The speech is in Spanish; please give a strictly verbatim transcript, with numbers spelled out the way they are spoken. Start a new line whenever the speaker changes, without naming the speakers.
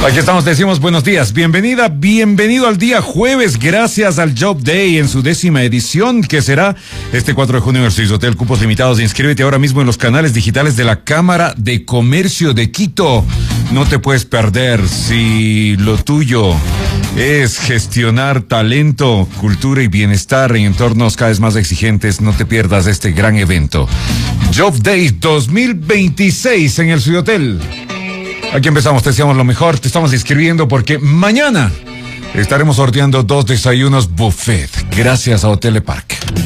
Aquí estamos, te decimos buenos días, bienvenida, bienvenido al día jueves, gracias al Job Day en su décima edición, que será este cuatro de junio en el Swiss Hotel, cupos limitados. Inscríbete ahora mismo en los canales digitales de la Cámara de Comercio de Quito. No te puedes perder si lo tuyo es gestionar talento, cultura y bienestar en entornos cada vez más exigentes. No te pierdas este gran evento. Job Day dos mil veintiséis en el Swiss Hotel. Aquí empezamos, te deseamos lo mejor, te estamos inscribiendo porque mañana estaremos sorteando dos desayunos buffet, gracias a Hotel Park.